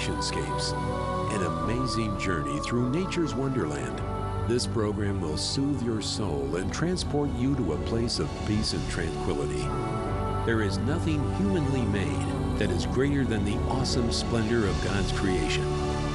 creationscapes. An amazing journey through nature's wonderland. This program will soothe your soul and transport you to a place of peace and tranquility. There is nothing humanly made that is greater than the awesome splendor of God's creation.